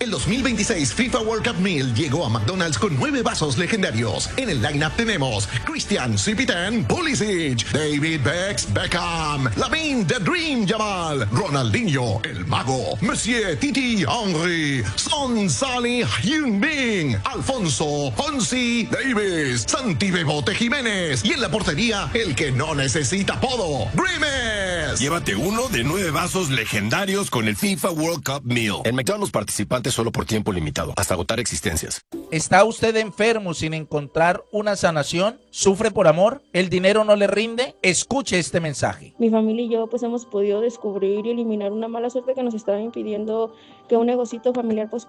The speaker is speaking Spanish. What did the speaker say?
El 2026 FIFA World Cup Meal llegó a McDonald's con 9 vasos legendarios. En el lineup tenemos Christian Cipitan Pulisic, David Beckham, Lamine The Dream Yamal, Ronaldinho El Mago, Monsieur Titi Henry, Son Salih Heung-min, Alfonso Fonsi Davis, Santi Bebote Jiménez y en la portería el que no necesita apodo, Grimes. Llévate uno de 9 vasos legendarios con el FIFA World Cup Meal. En McDonald's participantes solo por tiempo limitado, hasta agotar existencias. ¿Está usted enfermo sin encontrar una sanación? ¿Sufre por amor? ¿El dinero no le rinde? Escuche este mensaje. Mi familia y yo pues hemos podido descubrir y eliminar una mala suerte que nos estaba impidiendo que un negocito familiar pues